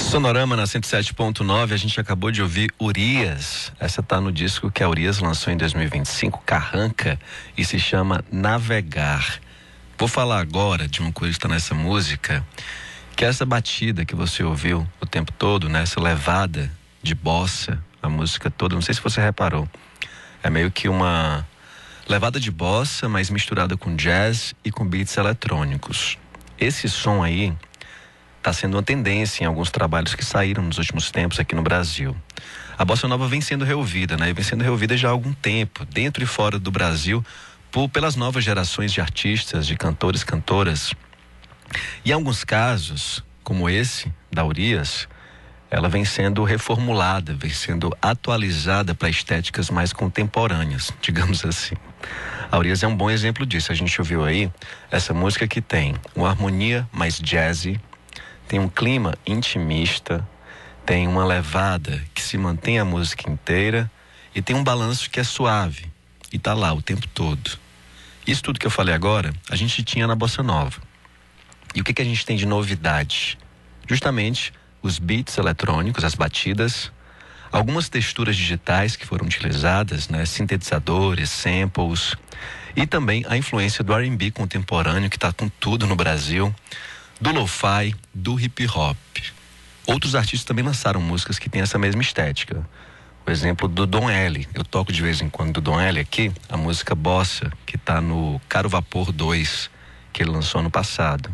Sonorama na 107.9, a gente acabou de ouvir Urias. Essa tá no disco que a Urias lançou em 2025, Carranca, e se chama Navegar. Vou falar agora de uma coisa que está nessa música, que é essa batida que você ouviu o tempo todo, né? Essa levada de bossa, a música toda, não sei se você reparou. É meio que uma levada de bossa, mas misturada com jazz e com beats eletrônicos. Esse som aí está sendo uma tendência em alguns trabalhos que saíram nos últimos tempos aqui no Brasil. A bossa nova vem sendo reouvida, né? E vem sendo reouvida já há algum tempo, dentro e fora do Brasil, pelas novas gerações de artistas, de cantores, cantoras. E em alguns casos, como esse, da Urias, ela vem sendo reformulada, vem sendo atualizada para estéticas mais contemporâneas, digamos assim. A Urias é um bom exemplo disso. A gente ouviu aí essa música que tem uma harmonia mais jazzy, tem um clima intimista, tem uma levada que se mantém a música inteira e tem um balanço que é suave e tá lá o tempo todo. Isso tudo que eu falei agora, a gente tinha na bossa nova. E o que a gente tem de novidade? Justamente os beats eletrônicos, as batidas, algumas texturas digitais que foram utilizadas, né? Sintetizadores, samples, e também a influência do R&B contemporâneo que está com tudo no Brasil, do lo-fi, do hip hop. Outros artistas também lançaram músicas que têm essa mesma estética. O exemplo do Dom L. Eu toco de vez em quando do Dom L aqui, a música Bossa, que está no Caro Vapor 2, que ele lançou ano passado.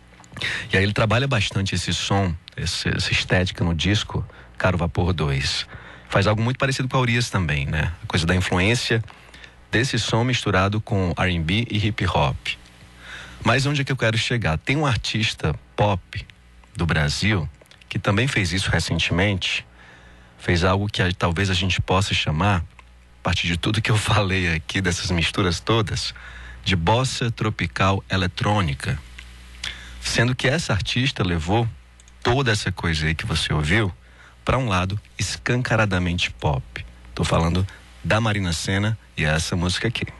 E aí ele trabalha bastante esse som, essa estética no disco Caro Vapor 2. Faz algo muito parecido com a Urias também, né? A coisa da influência desse som misturado com R&B e hip hop. Mas onde é que eu quero chegar? Tem um artista pop do Brasil que também fez isso recentemente, fez algo que talvez a gente possa chamar, a partir de tudo que eu falei aqui, dessas misturas todas, de bossa tropical eletrônica. Sendo que essa artista levou toda essa coisa aí que você ouviu para um lado escancaradamente pop. Tô falando da Marina Sena e essa música aqui.